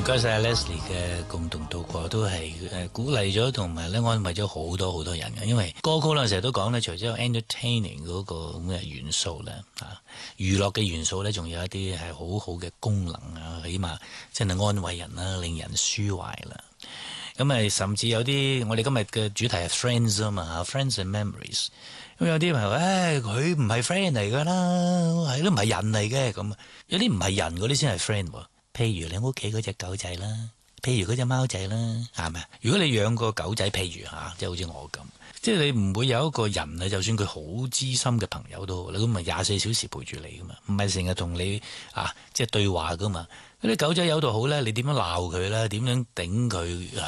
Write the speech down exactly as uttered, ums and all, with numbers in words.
該晒 Leslie 嘅共同度過，都係誒鼓勵咗同埋咧安慰咗好多好多人嘅。因為歌曲咧成日都講咧，除咗有 entertaining 嗰個咁嘅元素咧，啊娛樂嘅元素咧，仲有一啲係好好嘅功能啊，起碼真係安慰人啦，令人舒懷啦。咁啊，甚至有啲我哋今日嘅主題係 friends 啊嘛，friends and memories。咁有啲朋友，誒佢唔係 friend 嚟噶啦，係都唔係人嚟嘅。咁有啲唔係人嗰啲先係 friend。譬如你屋企嗰隻狗仔啦，譬如嗰隻貓仔啦，係咪？如果你養個狗仔，譬如吓，即係好似我咁，即係你唔會有一個人啊，就算佢好知心嘅朋友都好，你咁咪廿四小時陪住你噶嘛，唔係成日同你啊即係對話噶嘛。嗰啲狗仔有度好咧，你點樣鬧佢咧？點樣頂佢？